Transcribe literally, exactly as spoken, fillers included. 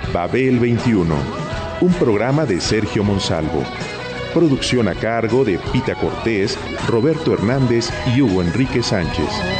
Babel veintiuno, un programa de Sergio Monsalvo. Producción a cargo de Pita Cortés, Roberto Hernández y Hugo Enrique Sánchez.